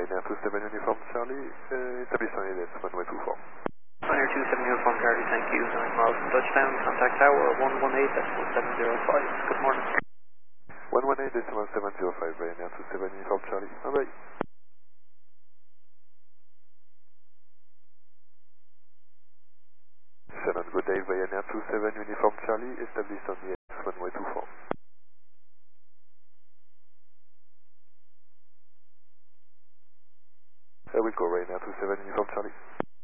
Ryanair 27 Uniform Charlie, établissement ILS, runway 24. Ryanair 27 Uniform Charlie, thank you. 9 miles from touchdown, contact tower 118.705. Good morning. 118.705, Ryanair 27 Uniform Charlie. Bye bye. Shannon, good day, Ryanair 27 Uniform Charlie, established on the ILS, runway 24. Here we go, Ryanair 27 Uniform Charlie.